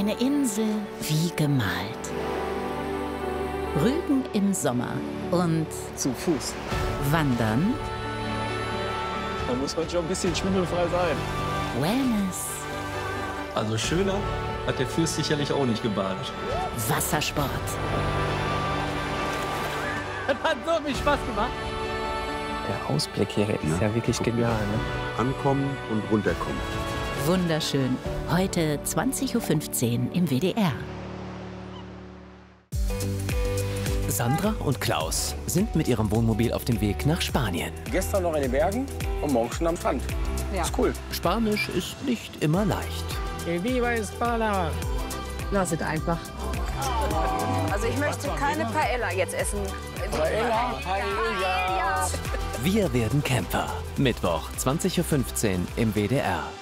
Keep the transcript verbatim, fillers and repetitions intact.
Eine Insel wie gemalt. Rügen im Sommer und zu Fuß. Wandern. Da muss man schon ein bisschen schwindelfrei sein. Wellness. Also schöner hat der Fürst sicherlich auch nicht gebadet. Wassersport. Das hat so viel Spaß gemacht. Der Ausblick hier ist ja, ja wirklich genial. Ne? Ankommen und runterkommen. Wunderschön. Heute zwanzig Uhr fünfzehn im W D R. Sandra und Klaus sind mit ihrem Wohnmobil auf dem Weg nach Spanien. Gestern noch in den Bergen und morgen schon am Strand. Ja. Ist cool. Spanisch ist nicht immer leicht. Viva España! Lass es einfach. Also ich möchte keine Paella jetzt essen. Paella, Paella. Wir werden Camper. Mittwoch, zwanzig Uhr fünfzehn im W D R.